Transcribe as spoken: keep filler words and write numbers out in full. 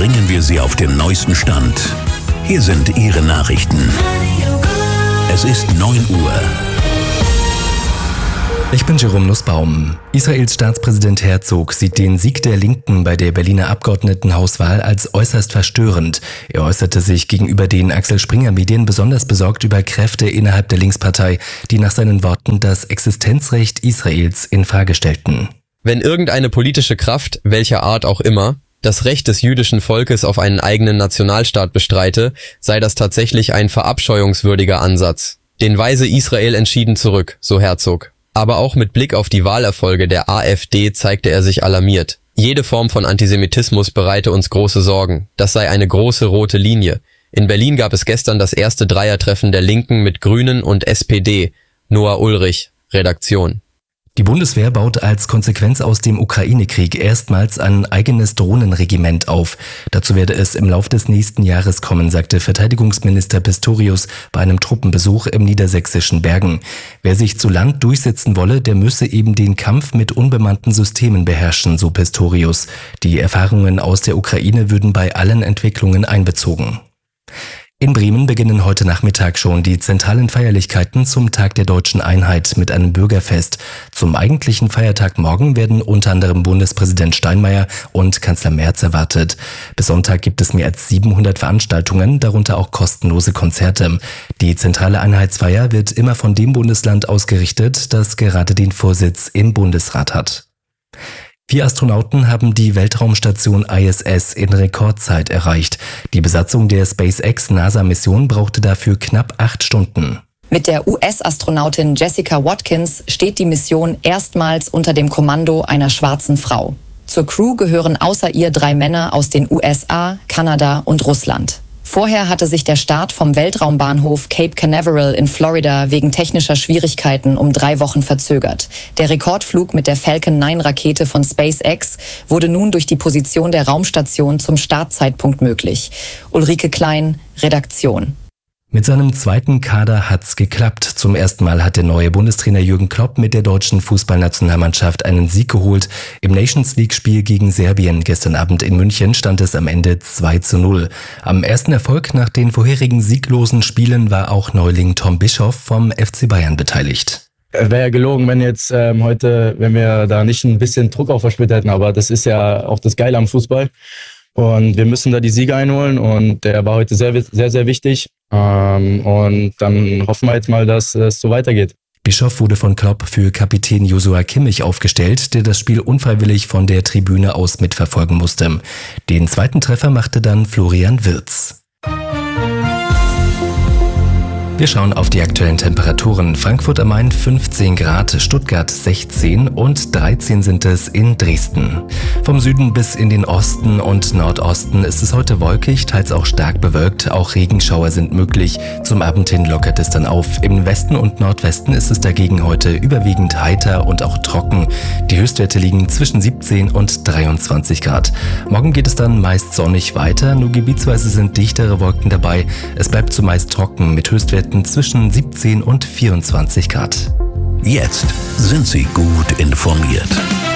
bringen wir Sie auf den neuesten Stand. Hier sind Ihre Nachrichten. Es ist neun Uhr. Ich bin Jerome Nussbaum. Israels Staatspräsident Herzog sieht den Sieg der Linken bei der Berliner Abgeordnetenhauswahl als äußerst verstörend. Er äußerte sich gegenüber den Axel Springer Medien besonders besorgt über Kräfte innerhalb der Linkspartei, die nach seinen Worten das Existenzrecht Israels in Frage stellten. Wenn irgendeine politische Kraft, welcher Art auch immer, das Recht des jüdischen Volkes auf einen eigenen Nationalstaat bestreite, sei das tatsächlich ein verabscheuungswürdiger Ansatz. Den weise Israel entschieden zurück, so Herzog. Aber auch mit Blick auf die Wahlerfolge der AfD zeigte er sich alarmiert. Jede Form von Antisemitismus bereite uns große Sorgen. Das sei eine große rote Linie. In Berlin gab es gestern das erste Dreiertreffen der Linken mit Grünen und S P D. Noah Ulrich, Redaktion. Die Bundeswehr baut als Konsequenz aus dem Ukraine-Krieg erstmals ein eigenes Drohnenregiment auf. Dazu werde es im Lauf des nächsten Jahres kommen, sagte Verteidigungsminister Pistorius bei einem Truppenbesuch im niedersächsischen Bergen. Wer sich zu Land durchsetzen wolle, der müsse eben den Kampf mit unbemannten Systemen beherrschen, so Pistorius. Die Erfahrungen aus der Ukraine würden bei allen Entwicklungen einbezogen. In Bremen beginnen heute Nachmittag schon die zentralen Feierlichkeiten zum Tag der Deutschen Einheit mit einem Bürgerfest. Zum eigentlichen Feiertag morgen werden unter anderem Bundespräsident Steinmeier und Kanzler Merz erwartet. Bis Sonntag gibt es mehr als siebenhundert Veranstaltungen, darunter auch kostenlose Konzerte. Die zentrale Einheitsfeier wird immer von dem Bundesland ausgerichtet, das gerade den Vorsitz im Bundesrat hat. Vier Astronauten haben die Weltraumstation I S S in Rekordzeit erreicht. Die Besatzung der SpaceX-NASA-Mission brauchte dafür knapp acht Stunden. Mit der U S-Astronautin Jessica Watkins steht die Mission erstmals unter dem Kommando einer schwarzen Frau. Zur Crew gehören außer ihr drei Männer aus den U S A, Kanada und Russland. Vorher hatte sich der Start vom Weltraumbahnhof Cape Canaveral in Florida wegen technischer Schwierigkeiten um drei Wochen verzögert. Der Rekordflug mit der Falcon neun Rakete von SpaceX wurde nun durch die Position der Raumstation zum Startzeitpunkt möglich. Ulrike Klein, Redaktion. Mit seinem zweiten Kader hat's geklappt. Zum ersten Mal hat der neue Bundestrainer Jürgen Klopp mit der deutschen Fußballnationalmannschaft einen Sieg geholt. Im Nations-League-Spiel gegen Serbien gestern Abend in München stand es am Ende zwei zu null. Am ersten Erfolg nach den vorherigen sieglosen Spielen war auch Neuling Tom Bischoff vom F C Bayern beteiligt. Wäre ja gelogen, wenn jetzt ähm, heute, wenn wir da nicht ein bisschen Druck auf verspürt hätten, aber das ist ja auch das Geile am Fußball. Und wir müssen da die Siege einholen und der war heute sehr, sehr, sehr wichtig. Ähm, und dann hoffen wir jetzt mal, dass es so weitergeht. Bischoff wurde von Klopp für Kapitän Joshua Kimmich aufgestellt, der das Spiel unfreiwillig von der Tribüne aus mitverfolgen musste. Den zweiten Treffer machte dann Florian Wirtz. Wir schauen auf die aktuellen Temperaturen. Frankfurt am Main fünfzehn Grad, Stuttgart sechzehn und dreizehn sind es in Dresden. Vom Süden bis in den Osten und Nordosten ist es heute wolkig, teils auch stark bewölkt. Auch Regenschauer sind möglich. Zum Abend hin lockert es dann auf. Im Westen und Nordwesten ist es dagegen heute überwiegend heiter und auch trocken. Die Höchstwerte liegen zwischen siebzehn und dreiundzwanzig Grad. Morgen geht es dann meist sonnig weiter, nur gebietsweise sind dichtere Wolken dabei. Es bleibt zumeist trocken mit Höchstwerten zwischen siebzehn und vierundzwanzig Grad. Jetzt sind Sie gut informiert.